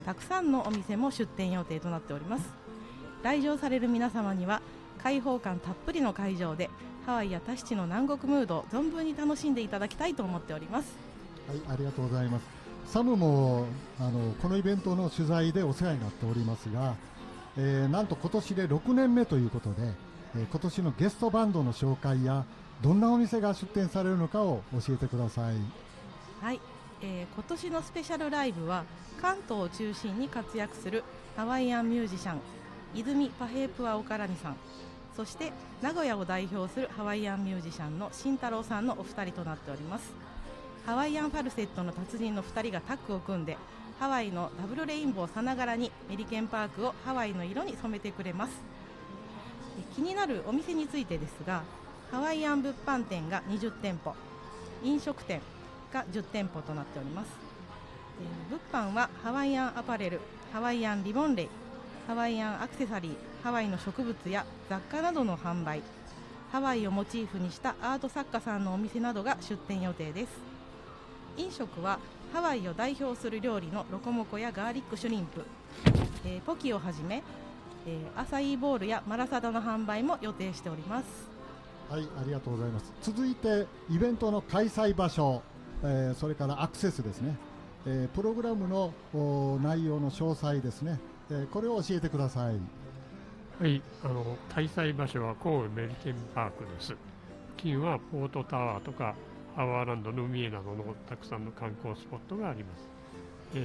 たくさんのお店も出店予定となっております。来場される皆様には開放感たっぷりの会場でハワイやタヒチの南国ムードを存分に楽しんでいただきたいと思っております。 はい、ありがとうございます。サムもこのイベントの取材でお世話になっておりますが、なんと今年で6年目ということで、今年のゲストバンドの紹介やどんなお店が出店されるのかを教えてください。 はい、今年のスペシャルライブは関東を中心に活躍するハワイアンミュージシャン泉パヘープアオカラニさん、そして名古屋を代表するハワイアンミュージシャンの慎太郎さんのお二人となっております。ハワイアンファルセットの達人の2人がタッグを組んでハワイのダブルレインボーさながらにメリケンパークをハワイの色に染めてくれます。気になるお店についてですが、ハワイアン物販店が20店舗、飲食店が10店舗となっております。物販はハワイアンアパレル、ハワイアンリボンレイ、ハワイアンアクセサリー、ハワイの植物や雑貨などの販売、ハワイをモチーフにしたアート作家さんのお店などが出店予定です。飲食はハワイを代表する料理のロコモコやガーリックシュリンプ、ポキをはじめ、アサイーボールやマラサダの販売も予定しております。 はい、ありがとうございます。続いてイベントの開催場所、それからアクセスですね、プログラムの内容の詳細ですね、これを教えてください。 はい、開催場所は神戸メリケンパークです。近はポートタワーとかアワーランドの海などのたくさんの観光スポットがあります。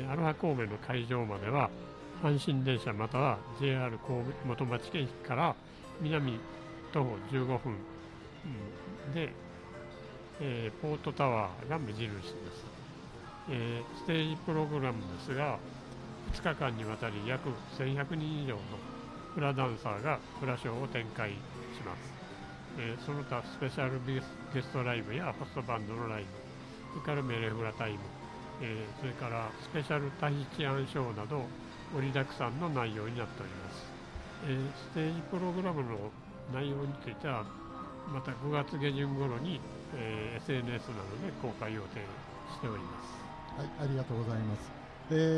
アロハ神戸の会場までは阪神電車または JR 神戸元町駅から南徒歩15分、で、ポートタワーが目印です。ステージプログラムですが2日間にわたり約1100人以上のフラダンサーがフラショーを展開します。その他スペシャルゲストライブやホストバンドのライブ、それからメレフラタイム、それからスペシャルタヒチアンショーなど盛りだくさんの内容になっております。ステージプログラムの内容についてはまた5月下旬頃に、SNS などで公開予定しております。 はい、ありがとうございます。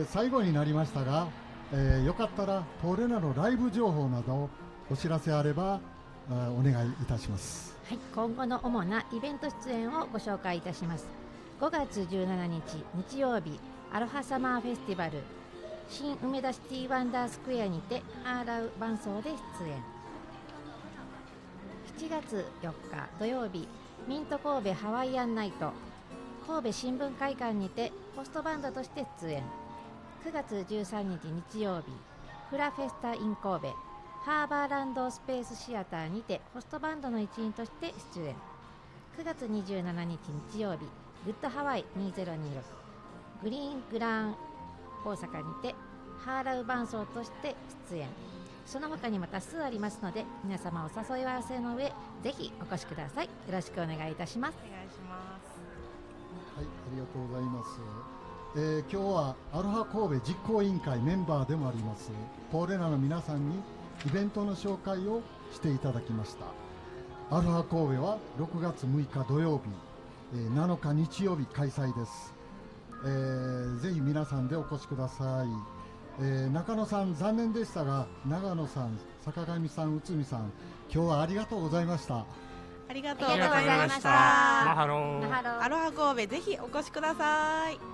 最後になりましたが、よかったらポーレナのライブ情報などお知らせあればお願いいたします。 はい、今後の主なイベント出演をご紹介いたします。5月17日日曜日、アロハサマーフェスティバル新梅田シティワンダースクエアにてハーラウ伴奏で出演。7月4日土曜日、ミント神戸ハワイアンナイト神戸新聞会館にてホストバンドとして出演。9月13日日曜日、フラフェスタイン神戸ハーバーランドスペースシアターにてホストバンドの一員として出演。9月27日日曜日、グッドハワイ2026グリーングラン大阪にてハーラウ伴奏として出演。その他にも多数ありますので皆様お誘い合わせの上ぜひお越しください。よろしくお願いいたします。 お願いします。 はい、ありがとうございます。今日はアロハ神戸実行委員会メンバーでもありますポーレナの皆さんにイベントの紹介をしていただきました。アロハ神戸は6月6日土曜日、7日日曜日開催です。ぜひ皆さんでお越しください。中野さん残念でしたが、長野さん、坂上さん、内海さん、今日はありがとうございました。 ありがとうございました。 マハロー。 アロハ神戸ぜひお越しください。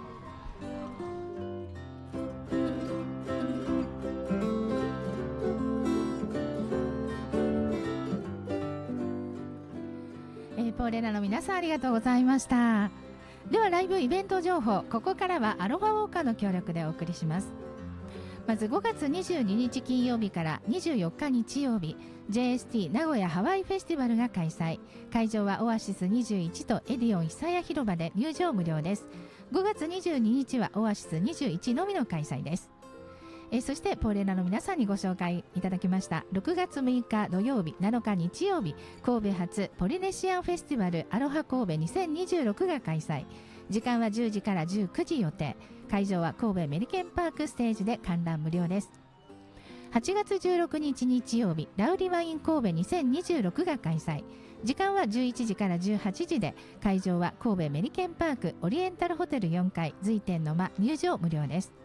ポーレナの皆さんありがとうございました。ではライブイベント情報、ここからはアロハウォーカーの協力でお送りします。まず5月22日金曜日から24日日曜日、 JST 名古屋ハワイフェスティバルが開催。会場はオアシス21とエディオン久屋広場で入場無料です。5月22日はオアシス21のみの開催です。そしてポーレナの皆さんにご紹介いただきました6月6日土曜日7日日曜日、神戸発ポリネシアンフェスティバルアロハ神戸2026が開催。時間は10時から19時予定。会場は神戸メリケンパークステージで観覧無料です。8月16日日曜日、ラウリワイン神戸2026が開催。時間は11時から18時で、会場は神戸メリケンパークオリエンタルホテル4階随天の間、入場無料です。